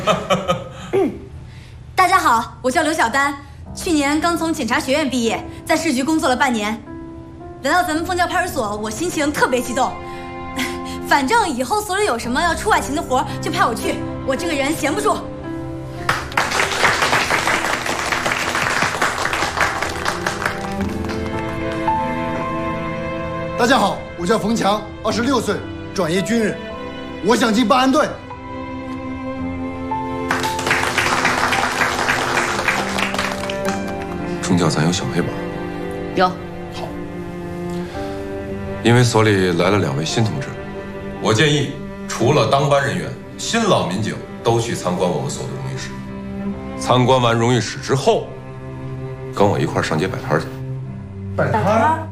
大家好，我叫刘小丹，去年刚从警察学院毕业，在市局工作了半年。来到咱们凤郊派出所，我心情特别激动。反正以后所里有什么要出外勤的活，就派我去。我这个人闲不住。 大家好，我叫冯强，26岁，转业军人，我想进办案队。 中教咱有小黑板？ 有。 好。因为所里来了2位新同志，我建议除了当班人员，新老民警都去参观我们所的荣誉室。参观完荣誉室之后，跟我一块儿上街摆摊去。 摆摊？